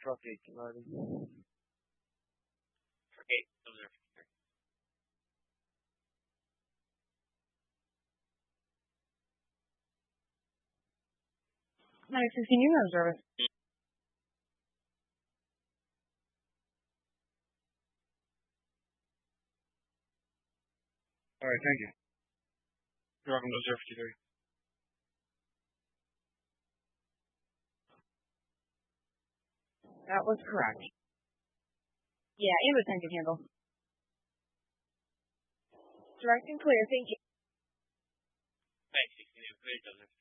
truck 1811. Okay, those are 53. Nice, can you observe it? All right, thank you. You're welcome to 053. That was correct. Yeah, it was engine handle. Direct and clear, thank you. Thanks, 16, clear, those are